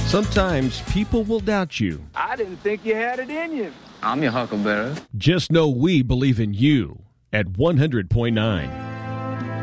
Sometimes people will doubt you. I didn't think you had it in you. I'm your huckleberry. Just know we believe in you at 100.9.